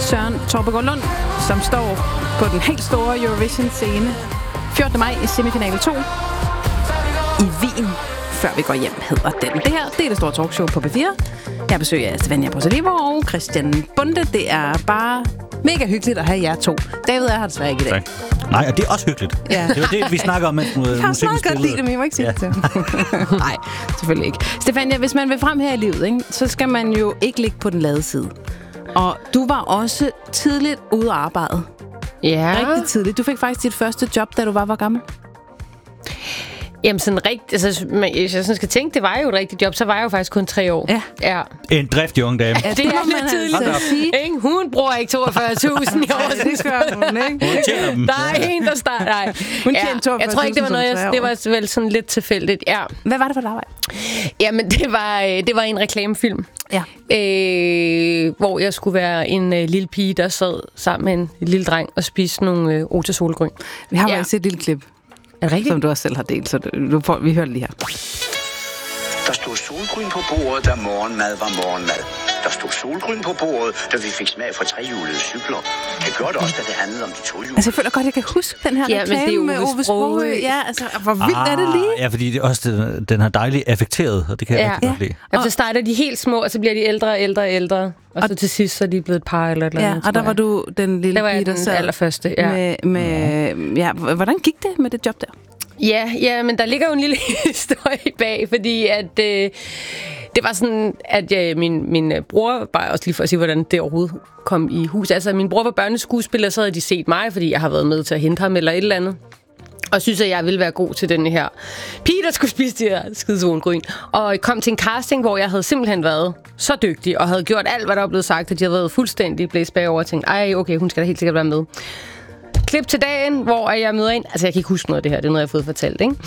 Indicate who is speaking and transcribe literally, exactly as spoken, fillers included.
Speaker 1: Søren Torpegaard Lund, som står på den helt store Eurovision-scene fjortende maj i semifinale to i Wien, før vi går hjem, hedder den. Det her, det er det store talkshow på P fire. Jeg besøger Stefania Potalivo og Christian Bonde. Det er bare mega hyggeligt at have jer to. David er her desværre ikke i dag.
Speaker 2: Tak. Nej, og det er også hyggeligt. Ja. Det var det, vi snakker om, mens musikken
Speaker 1: Jeg har snart godt lide det, men jeg må ikke sige ja. det til. Nej, selvfølgelig ikke. Stefania, hvis man vil frem her i livet, ikke, så skal man jo ikke ligge på den lade side. Og du var også tidligt ude at arbejde.
Speaker 3: Ja.
Speaker 1: Rigtig tidligt. Du fik faktisk dit første job, da du var hvor gammel?
Speaker 3: Jamen sådan rigtigt, altså, hvis jeg sådan skal tænke, det var jo et rigtigt job, så var jeg jo faktisk kun tre år.
Speaker 1: Ja.
Speaker 3: ja.
Speaker 2: En driftig ung dame.
Speaker 3: Ja, det, det er lidt tidligt at sige. Ikke? Hun bruger ikke toogfyrre tusind i år.
Speaker 1: Det gør hun, ikke?
Speaker 2: Hun tjener dem.
Speaker 3: Der er en, der starter. Nej.
Speaker 1: Hun
Speaker 3: ja.
Speaker 1: tjener toogfyrre tusind.
Speaker 3: Jeg tror ikke, det var noget, jeg, det var vel sådan lidt tilfældigt. Ja.
Speaker 1: Hvad var det for et arbejde?
Speaker 3: Jamen, det var, det var en reklamefilm.
Speaker 1: Ja.
Speaker 3: Øh, hvor jeg skulle være en øh, lille pige, der sad sammen med en lille dreng og spiste nogle øh, Ota solgryn.
Speaker 1: Vi har
Speaker 3: ja.
Speaker 1: faktisk set et lille klip.
Speaker 3: Er det rigtigt?
Speaker 1: Som du også selv har delt, så du får, vi hører det lige her.
Speaker 4: Der stod solgryn på bordet, da morgenmad var morgenmad. Der stod solgryn på bordet, da vi fik smag fra trehjulede cykler. Det gjorde det også, da det handlede om de tohjulede.
Speaker 1: Altså, jeg føler godt, jeg kan huske den her
Speaker 3: ja,
Speaker 1: reklame med Ove Sprogøe. Ja, altså, hvor vildt ah, er det lige?
Speaker 2: Ja, fordi det også, den, den har dejligt affekteret, og det kan jeg
Speaker 3: ja.
Speaker 2: rigtig godt lide.
Speaker 3: Ja. Og så starter de helt små, og så bliver de ældre og ældre og ældre. Og, og så til sidst, så er de blevet et par eller et eller
Speaker 1: ja,
Speaker 3: andet.
Speaker 1: og der var du den lille pige, der sad
Speaker 3: allerførste, ja.
Speaker 1: Med, med, ja. Hvordan gik det med det job der?
Speaker 3: Ja, ja, men der ligger jo en lille historie bag, fordi at øh, det var sådan, at øh, min, min bror, bare også lige for at sige, hvordan det overhovedet kom i hus. Altså, min bror var børneskuespiller, så havde de set mig, fordi jeg har været med til at hente ham eller et eller andet. Og synes, at jeg ville være god til den her pige, der skulle spise de her skide solgryn. Og jeg kom til en casting, hvor jeg havde simpelthen været så dygtig, og havde gjort alt, hvad der var blevet sagt, at jeg havde været fuldstændig blæst bagover og tænkt, ej, okay, hun skal da helt sikkert være med. Klip til dagen, hvor jeg møder ind. Altså, jeg kan ikke huske noget af det her. Det er noget, jeg har fået fortalt, ikke?